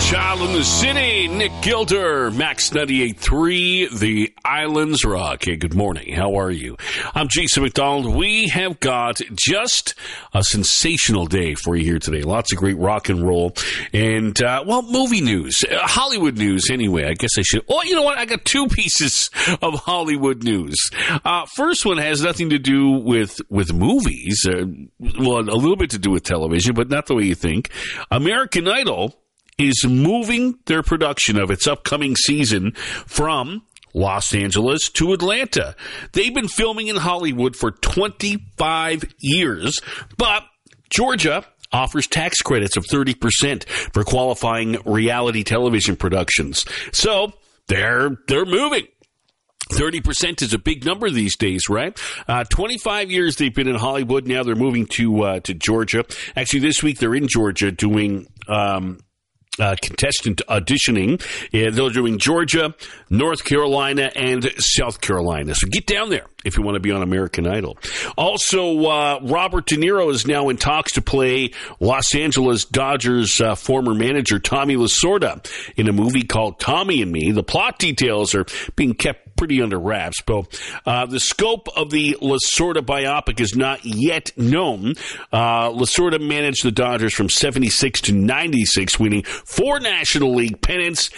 Child in the City, Nick Gilder, Max 98.3, The Islands Rock. Hey, good morning. How are you? I'm Jason McDonald. We have got just a sensational day for you here today. Lots of great rock and roll and, movie news. Hollywood news, anyway. I guess I should. Oh, you know what? I got two pieces of Hollywood news. First one has nothing to do with movies. A little bit to do with television, but not the way you think. American Idol is moving their production of its upcoming season from Los Angeles to Atlanta. They've been filming in Hollywood for 25 years, but Georgia offers tax credits of 30% for qualifying reality television productions. So they're moving. 30% is a big number these days, right? 25 years they've been in Hollywood. Now they're moving to Georgia. Actually, this week they're in Georgia doing contestant auditioning. They're doing Georgia, North Carolina, and South Carolina. So get down there if you want to be on American Idol. Also, Robert De Niro is now in talks to play Los Angeles Dodgers former manager Tommy Lasorda in a movie called Tommy and Me. The plot details are being kept pretty under wraps, but the scope of the Lasorda biopic is not yet known. Lasorda managed the Dodgers from 76 to 96, winning 4 National League pennants